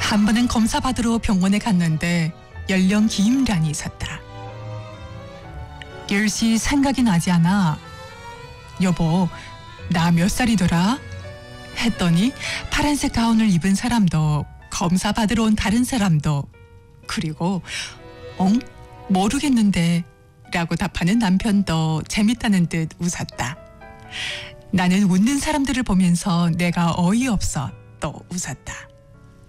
한 번은 검사 받으러 병원에 갔는데 연령 기임란이 있었다. 일시 생각이 나지 않아 여보, 나 몇 살이더라? 했더니 파란색 가운을 입은 사람도 검사 받으러 온 다른 사람도 그리고 모르겠는데 라고 답하는 남편도 재밌다는 듯 웃었다. 나는 웃는 사람들을 보면서 내가 어이없어 또 웃었다.